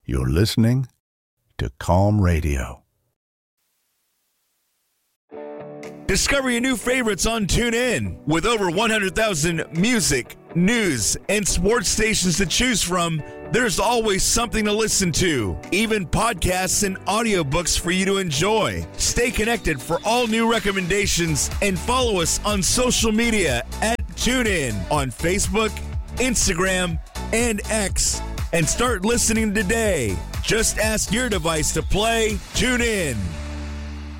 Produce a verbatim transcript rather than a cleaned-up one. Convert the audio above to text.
You're listening to Calm Radio. Discover your new favorites on TuneIn. With over one hundred thousand music, news, and sports stations to choose from, there's always something to listen to, even podcasts and audiobooks for you to enjoy. Stay connected for all new recommendations and follow us on social media at TuneIn on Facebook, Instagram, and X. And start listening today. Just ask your device to play TuneIn.